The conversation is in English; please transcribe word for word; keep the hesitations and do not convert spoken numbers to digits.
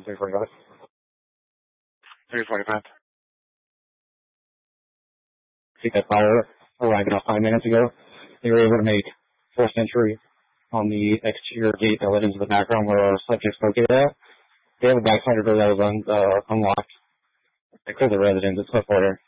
three forty-five. three forty-five. See that fire arrived about five minutes ago. They were able to make forced entry on the exterior gate that led into the background where our subjects located at. They have a backside door that was un, uh, unlocked. They cleared the residence. It's much order.